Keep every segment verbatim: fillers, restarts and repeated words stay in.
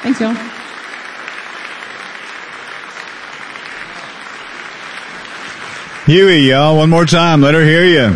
Thanks, y'all. Huey, y'all, one more time. Let her hear you.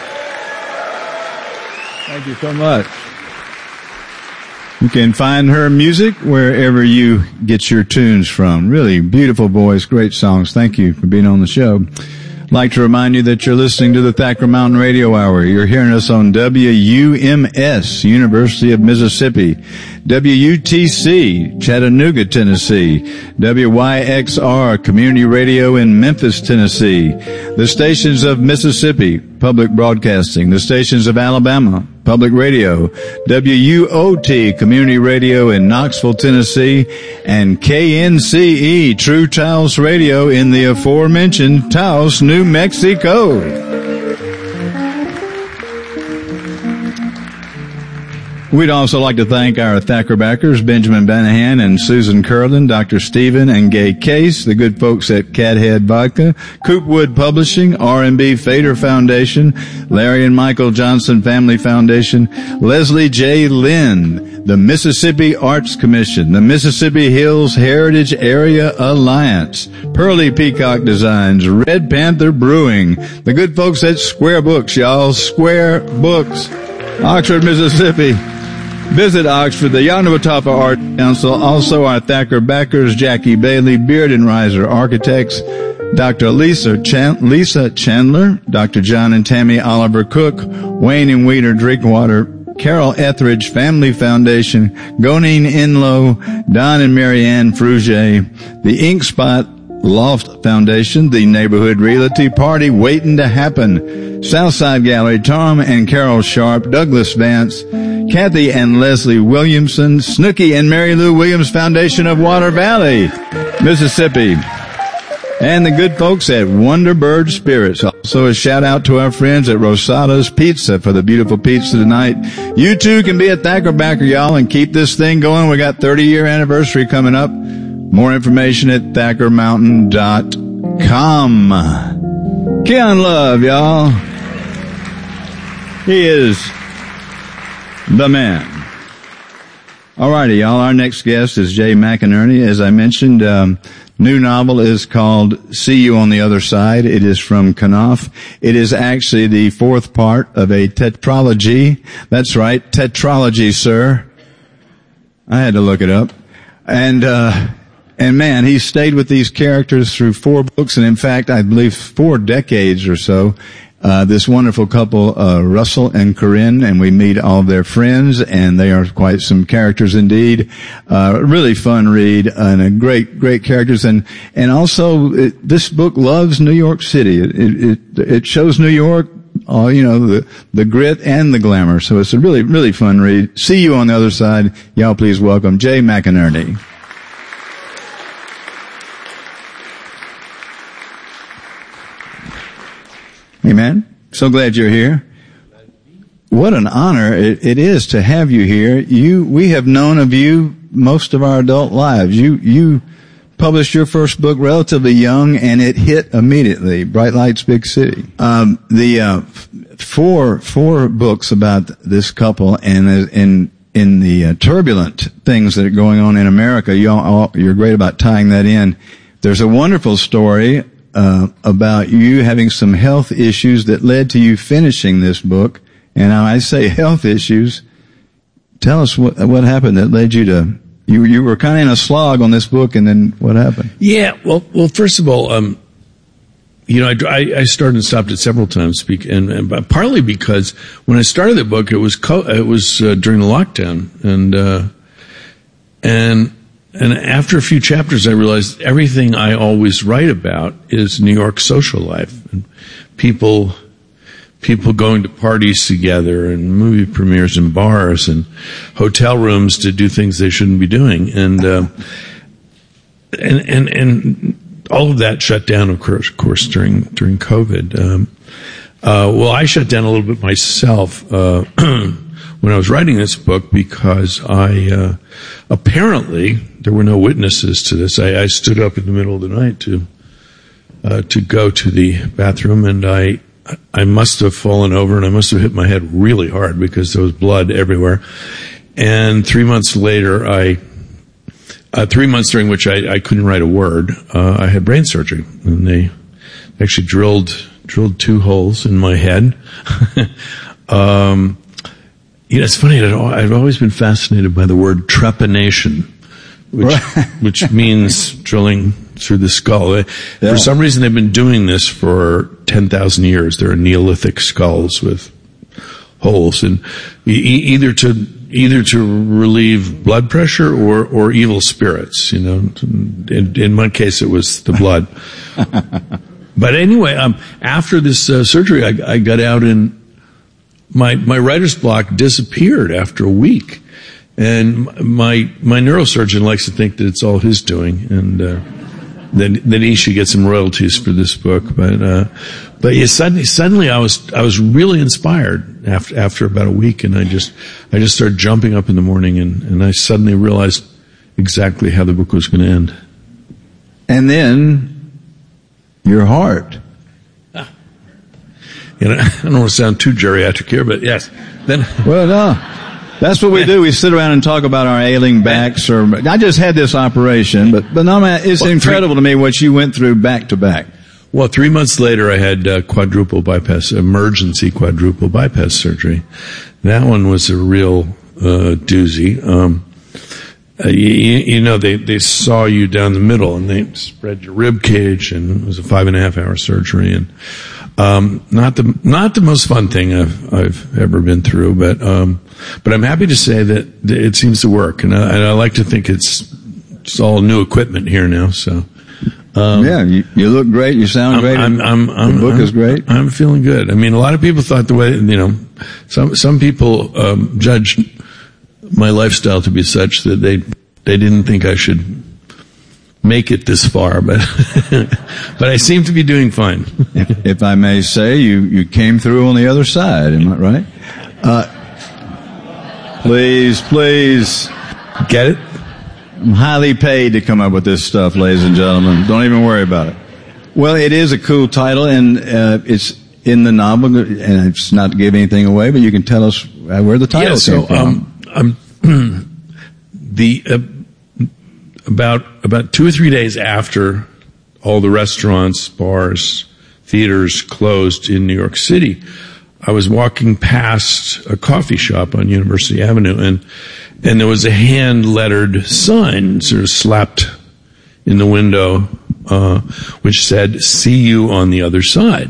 Thank you so much. You can find her music wherever you get your tunes from. Really beautiful voice, great songs. Thank you for being on the show. I'd like to remind you that you're listening to the Thacker Mountain Radio Hour. You're hearing us on W U M S, University of Mississippi, W U T C, Chattanooga, Tennessee, W Y X R, Community Radio in Memphis, Tennessee, the stations of Mississippi, Public Broadcasting, the stations of Alabama, Public Radio, W U O T, Community Radio in Knoxville, Tennessee, and K N C E, True Taos Radio in the aforementioned Taos, New Mexico. We'd also like to thank our Thacker backers, Benjamin Banahan and Susan Curlin, Doctor Stephen and Gay Case, the good folks at Cathead Vodka, Coopwood Publishing, R and B Fader Foundation, Larry and Michael Johnson Family Foundation, Leslie J. Lynn, the Mississippi Arts Commission, the Mississippi Hills Heritage Area Alliance, Pearly Peacock Designs, Red Panther Brewing, the good folks at Square Books, y'all, Square Books, Oxford, Mississippi. Visit Oxford, the Yonawatapa Art Council, also our Thacker backers, Jackie Bailey, Beard and Riser Architects, Doctor Lisa Chan- Lisa Chandler, Doctor John and Tammy Oliver Cook, Wayne and Weeder Drinkwater, Carol Etheridge Family Foundation, Gonine Inlow, Don and Marianne Frugier, the Ink Spot Loft Foundation, the Neighborhood Realty Party waiting to happen, Southside Gallery, Tom and Carol Sharp, Douglas Vance, Kathy and Leslie Williamson, Snooky and Mary Lou Williams Foundation of Water Valley, Mississippi, and the good folks at Wonderbird Spirits. Also a shout out to our friends at Rosada's Pizza for the beautiful pizza tonight. You too can be a Thacker backer, y'all, and keep this thing going. We got thirty year anniversary coming up. More information at thacker mountain dot com. Keon Love, y'all. He is the man. Alrighty, y'all. Our next guest is Jay McInerney. As I mentioned, um, new novel is called See You on the Other Side. It is from Knopf. It is actually the fourth part of a tetralogy. That's right, tetralogy, sir. I had to look it up. And, uh, and man, he stayed with these characters through four books, and in fact, I believe four decades or so. Uh, this wonderful couple, uh, Russell and Corinne, and we meet all of their friends, and they are quite some characters indeed. Uh, really fun read, and a great, great characters, and, and also, it, this book loves New York City. It, it, it shows New York, uh, you know, the, the grit and the glamour, so it's a really, really fun read. See You on the Other Side. Y'all please welcome Jay McInerney. Hey, man. So glad you're here. What an honor it, it is to have you here. You, we have known of you most of our adult lives. You, you published your first book relatively young, and it hit immediately. Bright Lights, Big City. Um, the uh, four four books about this couple, and in in the uh, turbulent things that are going on in America. You all, you're great about tying that in. There's a wonderful story Uh, about you having some health issues that led to you finishing this book. And now I say health issues. Tell us what what happened that led you to, you you were kind of in a slog on this book, and then what happened? Yeah, well, well, first of all, um, you know, I, I started and stopped it several times, speak, and, and partly because when I started the book, it was co- it was uh, during the lockdown, and uh, and. And after a few chapters, I realized everything I always write about is New York social life and people, people going to parties together and movie premieres and bars and hotel rooms to do things they shouldn't be doing. And, uh, and, and, and all of that shut down, of course, of course, during, during COVID. Um, uh, well, I shut down a little bit myself, uh, when I was writing this book, because I, uh, apparently there were no witnesses to this. I, I stood up in the middle of the night to, uh, to go to the bathroom, and I, I must have fallen over, and I must have hit my head really hard because there was blood everywhere. And three months later, I uh, three months during which I, I couldn't write a word, uh, I had brain surgery, and they actually drilled drilled two holes in my head. um, you know, it's funny. I've always been fascinated by the word trepanation, which which means drilling through the skull. Yeah. For some reason, they've been doing this for ten thousand years. There are Neolithic skulls with holes, and e- either to either to relieve blood pressure or or evil spirits. You know, in, in my case, it was the blood. But anyway, um, after this uh, surgery, I, I got out, and my my writer's block disappeared after a week. And my my neurosurgeon likes to think that it's all his doing, and uh, that that he should get some royalties for this book. But uh, but yeah, suddenly suddenly I was I was really inspired after after about a week, and I just I just started jumping up in the morning, and, and I suddenly realized exactly how the book was going to end. And then your heart. Ah. You know, I don't want to sound too geriatric here, but yes. Then well, no. That's what we do. We sit around and talk about our ailing backs. Or I just had this operation, but but no, man, it's well, incredible three, to me what you went through back to back. Well, three months later, I had uh, quadruple bypass, emergency quadruple bypass surgery. That one was a real uh, doozy. Um, uh, you, you know, they they saw you down the middle, and they spread your rib cage, and it was a five and a half hour surgery, and. Um, not the, not the most fun thing I've, I've ever been through, but, um, but I'm happy to say that it seems to work. And I, and I like to think it's, it's all new equipment here now, so. Um, yeah, you, you look great, you sound I'm, great. I'm, I'm, I'm, the book I'm, is great. I'm feeling good. I mean, a lot of people thought the way, you know, some, some people, um, judged my lifestyle to be such that they, they didn't think I should make it this far, but but I seem to be doing fine. if, if I may say, you, you came through on the other side, am I right? Uh, please, please. Get it? I'm highly paid to come up with this stuff, ladies and gentlemen. Don't even worry about it. Well, it is a cool title, and uh, it's in the novel, and it's not to give anything away, but you can tell us where the title yeah, so, came from. Um, um, the... Uh, About about two or three days after all the restaurants, bars, theaters closed in New York City, I was walking past a coffee shop on University Avenue, and and there was a hand-lettered sign sort of slapped in the window, uh, which said, "See you on the other side."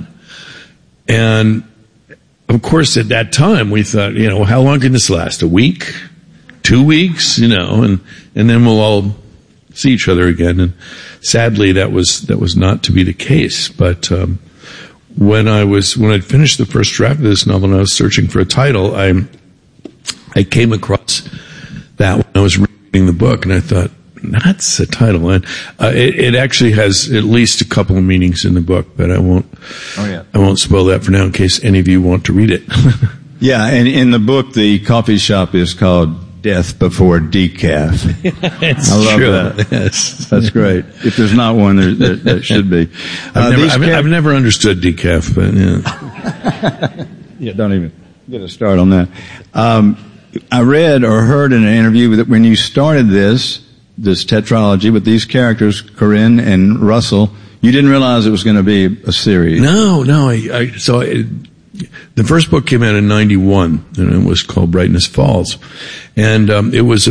And of course, at that time, we thought, you know, how long can this last? A week? Two weeks? You know, and and then we'll all see each other again, and sadly that was that was not to be the case. But um, when I was when I'd finished the first draft of this novel and I was searching for a title, I I came across that when I was reading the book, and I thought, that's a title. And uh, it, it actually has at least a couple of meanings in the book, but I won't oh, yeah. I won't spoil that for now in case any of you want to read it. Yeah, and in the book, the coffee shop is called Death Before Decaf. It's I love true. that. Yes. That's great. If there's not one, there, there, there should be. I've, Uh, never, these I've, char- I've never understood decaf, but yeah. yeah, don't even get a start on that. Um, I read or heard in an interview that when you started this, this tetralogy with these characters, Corinne and Russell, you didn't realize it was going to be a series. No, no. I, I so it, the first book came out in ninety-one, and it was called Brightness Falls, and um, it was a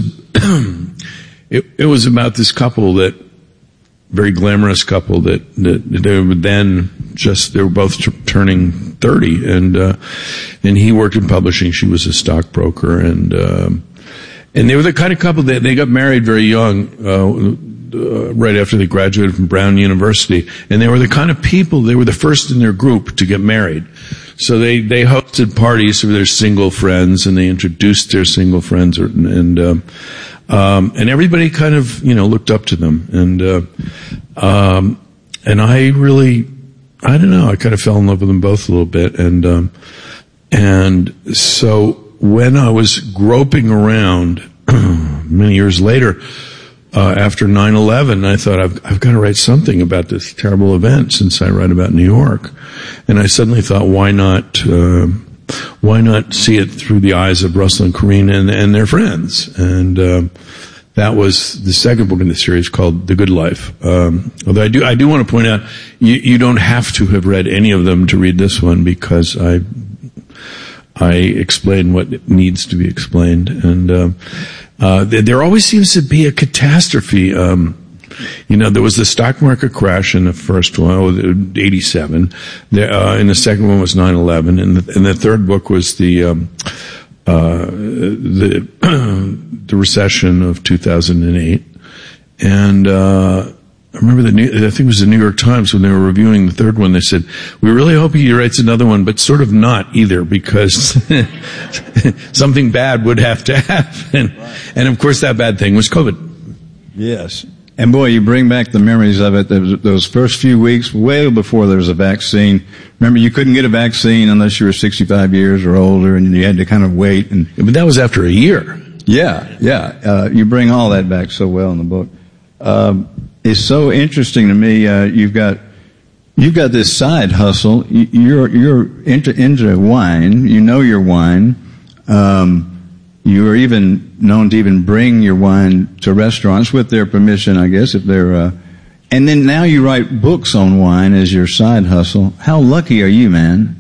it, it was about this couple that very glamorous couple that that they were then just they were both t- turning thirty, and uh, and he worked in publishing, she was a stockbroker, and um, and they were the kind of couple that they got married very young. Uh, Uh, right after they graduated from Brown University, and they were the kind of people, they were the first in their group to get married. So they, they hosted parties for their single friends, and they introduced their single friends, and, and, um, um, and everybody kind of, you know, looked up to them. And, uh, um, and I really, I don't know, I kind of fell in love with them both a little bit. And, um, and so when I was groping around many years later, Uh, after nine eleven, I thought, I've, I've got to write something about this terrible event since I write about New York. And I suddenly thought, why not, uh, why not see it through the eyes of Russell and Corinne and, and their friends? And, uh, that was the second book in the series called The Good Life. Um, although I do, I do want to point out, you, you don't have to have read any of them to read this one, because I, I explain what needs to be explained. And, um, uh, there, there always seems to be a catastrophe. Um, you know, there was the stock market crash in the first one, eighty-seven. There, uh, and the second one was nine eleven. And the, and the third book was the, um, uh, the, the recession of two thousand eight. And, uh, I remember the New, I think it was the New York Times when they were reviewing the third one, they said, we really hope he writes another one, but sort of not either, because something bad would have to happen. And of course that bad thing was COVID. Yes. And boy, you bring back the memories of it, those first few weeks, way before there was a vaccine. Remember, you couldn't get a vaccine unless you were sixty-five years or older, and you had to kind of wait. And But that was after a year. Yeah, yeah. Uh, you bring all that back so well in the book. Um, it's so interesting to me. Uh, you've got, you've got this side hustle. You, you're, you're into, into wine. You know your wine. Um, you are even known to even bring your wine to restaurants with their permission, I guess, if they're, uh, and then now you write books on wine as your side hustle. How lucky are you, man?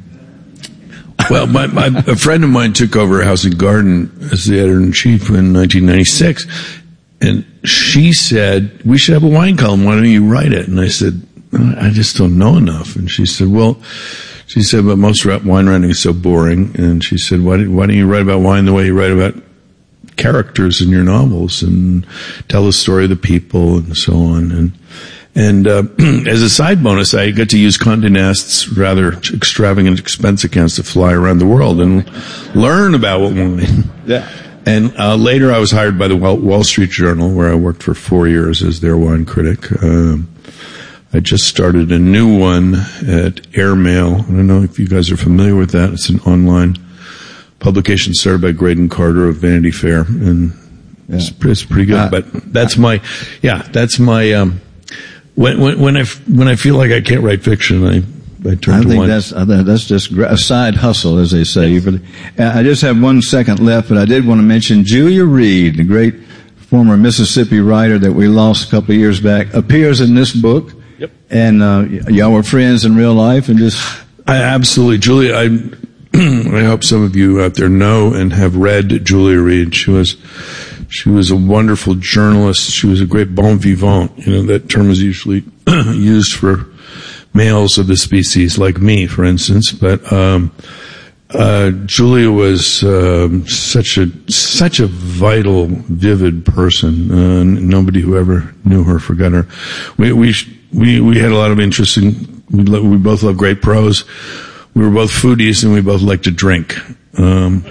Well, my, my, a friend of mine took over House and Garden as the editor-in-chief in nineteen ninety-six, and she said, we should have a wine column. Why don't you write it? And I said, I just don't know enough. And she said, well, she said, but most wine writing is so boring. And she said, why, did, why don't you write about wine the way you write about characters in your novels, and tell the story of the people and so on. And And uh, as a side bonus, I got to use Condé Nast's rather extravagant expense accounts to fly around the world and learn about what wine. Yeah. And uh, later I was hired by the Wall Street Journal, where I worked for four years as their wine critic. Um, I just started a new one at Airmail. I don't know if you guys are familiar with that. It's an online publication started by Graydon Carter of Vanity Fair. And yeah. it's, it's pretty good. Uh, but that's my, yeah, that's my... Um, When, when, when I, when I feel like I can't write fiction, I, I turn I to think wine. that's, that's just a side hustle, as they say. Yes. I just have one second left, but I did want to mention Julia Reed, the great former Mississippi writer that we lost a couple of years back, appears in this book. Yep. And, uh, y'all were friends in real life and just... I absolutely, Julia, I, I hope some of you out there know and have read Julia Reed. She was, She was a wonderful journalist. She was a great bon vivant. You know, that term is usually used for males of the species, like me, for instance. But um, uh, Julia was um, such a such a vital, vivid person. Uh, nobody who ever knew her forgot her. We we we we had a lot of interest in. We lo- we both love great prose. We were both foodies, and we both liked to drink. Um,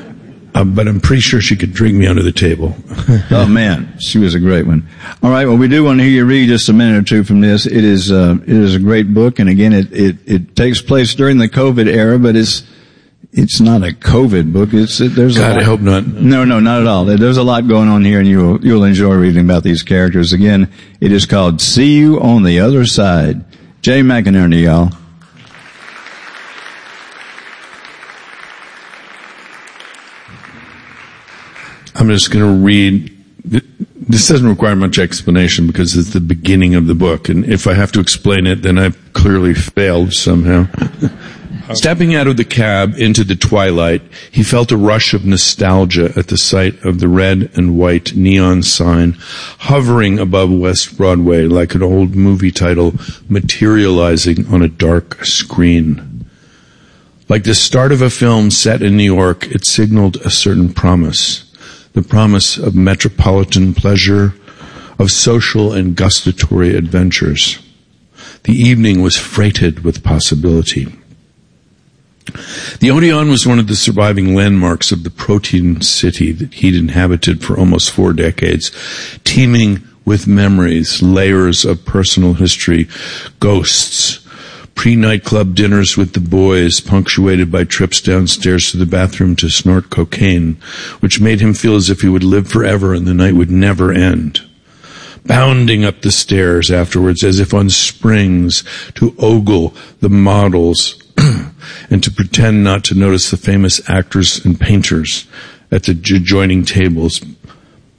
Uh, but I'm pretty sure she could drink me under the table. Oh man, she was a great one. All right, well, we do want to hear you read just a minute or two from this. It is, uh, it is a great book, and again, it, it, it takes place during the COVID era, but it's, it's not a COVID book. It's, it, there's God, a lot. I hope not. No, no, not at all. There's a lot going on here, and you'll, you'll enjoy reading about these characters. Again, it is called See You on the Other Side. Jay McInerney, y'all. I'm just going to read. This doesn't require much explanation because it's the beginning of the book. And if I have to explain it, then I've clearly failed somehow. Stepping out of the cab into the twilight, he felt a rush of nostalgia at the sight of the red and white neon sign hovering above West Broadway like an old movie title materializing on a dark screen. Like the start of a film set in New York, it signaled a certain promise. The promise of metropolitan pleasure, of social and gustatory adventures. The evening was freighted with possibility. The Odeon was one of the surviving landmarks of the protein city that he'd inhabited for almost four decades, teeming with memories, layers of personal history, ghosts, pre-nightclub dinners with the boys, punctuated by trips downstairs to the bathroom to snort cocaine, which made him feel as if he would live forever and the night would never end. Bounding up the stairs afterwards as if on springs to ogle the models and to pretend not to notice the famous actors and painters at the adjoining tables.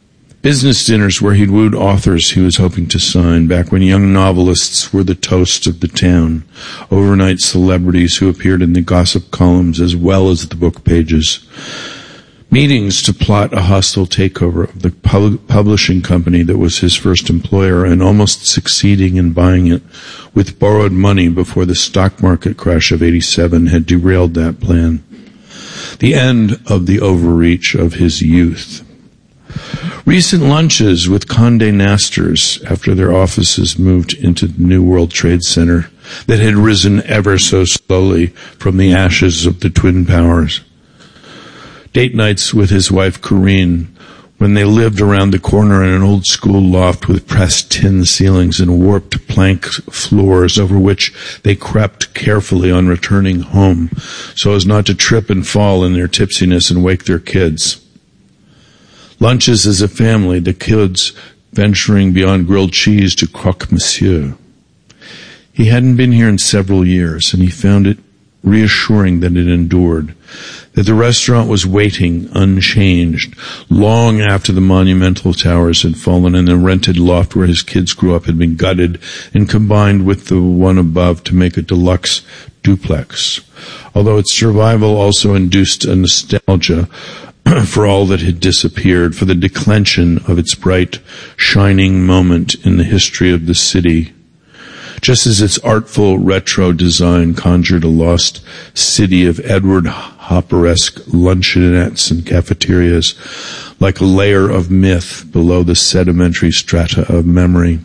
business dinners where he'd wooed authors he was hoping to sign, back when young novelists were the toast of the town, overnight celebrities who appeared in the gossip columns as well as the book pages. Meetings to plot a hostile takeover of the pub- publishing company that was his first employer, and almost succeeding in buying it with borrowed money before the stock market crash of eighty-seven had derailed that plan. The end of the overreach of his youth. Recent lunches with Condé Nasters after their offices moved into the New World Trade Center that had risen ever so slowly from the ashes of the Twin Powers. Date nights with his wife Corinne, when they lived around the corner in an old school loft with pressed tin ceilings and warped plank floors over which they crept carefully on returning home so as not to trip and fall in their tipsiness and wake their kids. Lunches as a family, the kids venturing beyond grilled cheese to croque monsieur. He hadn't been here in several years, and he found it reassuring that it endured, that the restaurant was waiting unchanged long after the monumental towers had fallen and the rented loft where his kids grew up had been gutted and combined with the one above to make a deluxe duplex, although its survival also induced a nostalgia for all that had disappeared, for the declension of its bright, shining moment in the history of the city. Just as its artful retro design conjured a lost city of Edward Hopper-esque luncheonettes and cafeterias, like a layer of myth below the sedimentary strata of memory.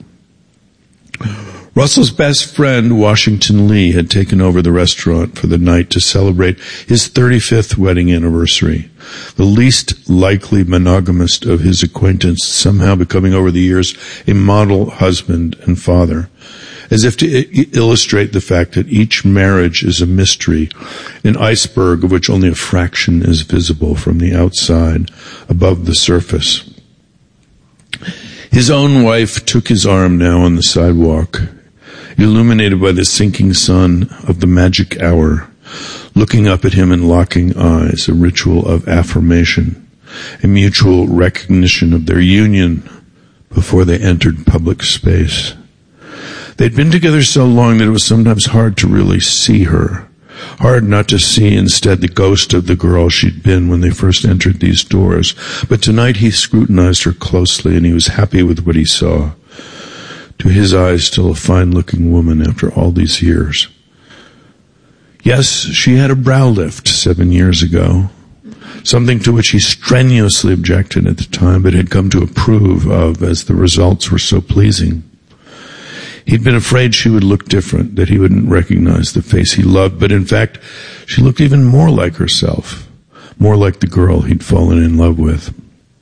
Russell's best friend, Washington Lee, had taken over the restaurant for the night to celebrate his thirty-fifth wedding anniversary. The least likely monogamist of his acquaintance, somehow becoming over the years a model husband and father, as if to I- illustrate the fact that each marriage is a mystery, an iceberg of which only a fraction is visible from the outside, above the surface. His own wife took his arm now on the sidewalk, illuminated by the sinking sun of the magic hour, looking up at him in locking eyes, a ritual of affirmation, a mutual recognition of their union before they entered public space. They'd been together so long that it was sometimes hard to really see her, hard not to see instead the ghost of the girl she'd been when they first entered these doors. But tonight he scrutinized her closely, and he was happy with what he saw. To his eyes, still a fine-looking woman after all these years. Yes, she had a brow lift seven years ago, something to which he strenuously objected at the time, but had come to approve of as the results were so pleasing. He'd been afraid she would look different, that he wouldn't recognize the face he loved, but in fact, she looked even more like herself, more like the girl he'd fallen in love with.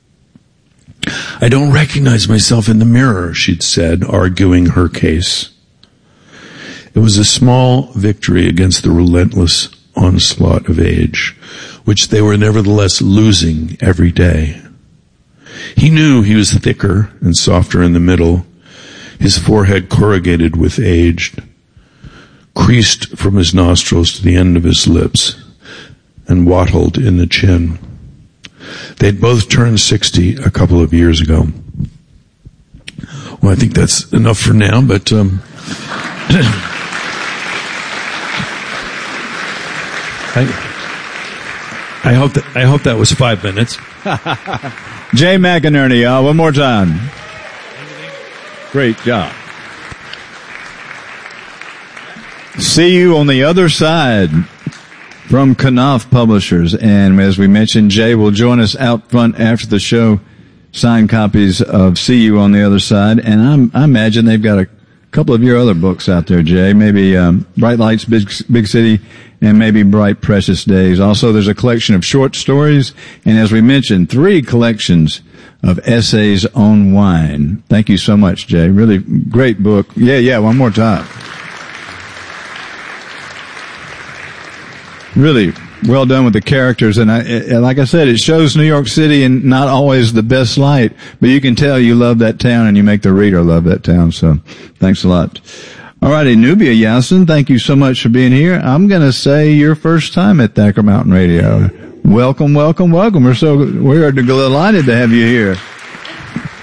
I don't recognize myself in the mirror, she'd said, arguing her case. It was a small victory against the relentless onslaught of age, which they were nevertheless losing every day. He knew he was thicker and softer in the middle, his forehead corrugated with age, creased from his nostrils to the end of his lips, and wattled in the chin. They'd both turned sixty a couple of years ago. Well, I think that's enough for now, but um, I, I hope that I hope that was five minutes. Jay McInerney, uh, one more time. Great job. See you on the other side from Knopf Publishers. And as we mentioned, Jay will join us out front after the show, signed copies of See You on the Other Side. And I'm, I imagine they've got a couple of your other books out there, Jay. Maybe um, Bright Lights, Big, Big City, and maybe Bright Precious Days. Also, there's a collection of short stories. And as we mentioned, three collections of essays on wine. Thank you so much, Jay. Really great book. Yeah, yeah, one more time. Really well done with the characters. And I, it, like I said, it shows New York City in not always the best light, but you can tell you love that town and you make the reader love that town. So thanks a lot. All righty, Nubia Yassin, thank you so much for being here. I'm going to say your first time at Thacker Mountain Radio. Welcome, welcome, welcome. We're so, we're delighted to have you here.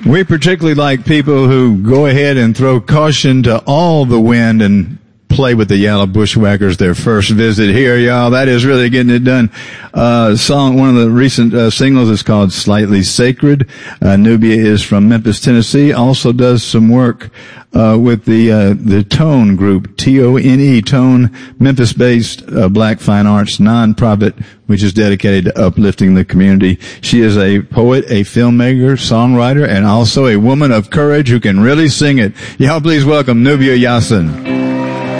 We particularly like people who go ahead and throw caution to all the wind and play with the Yellow Bushwhackers their first visit here, y'all. That is really getting it done. Uh, song, one of the recent uh, singles is called Slightly Sacred. Uh, Nubia is from Memphis, Tennessee. Also does some work uh, with the uh, the Tone Group, T O N E, Tone, Memphis-based uh, Black Fine Arts nonprofit, which is dedicated to uplifting the community. She is a poet, a filmmaker, songwriter, and also a woman of courage who can really sing it. Y'all please welcome Nubia Yassin.